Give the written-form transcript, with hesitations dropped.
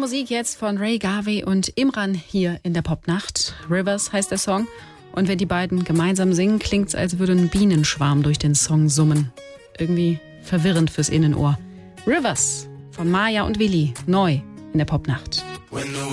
Musik jetzt von Ray Garvey und Imran hier in der Popnacht. Rivers heißt der Song. Und wenn die beiden gemeinsam singen, klingt es, als würde ein Bienenschwarm durch den Song summen. Irgendwie verwirrend fürs Innenohr. Rivers von Maya und Willi, neu in der Popnacht.